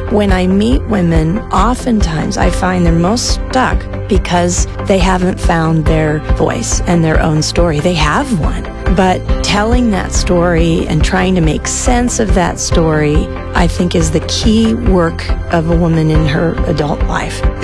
When I meet women, oftentimes I find they're most stuck because they haven't found their voice and their own story. They have one, but telling that story and trying to make sense of that story, I think, is the key work of a woman in her adult life.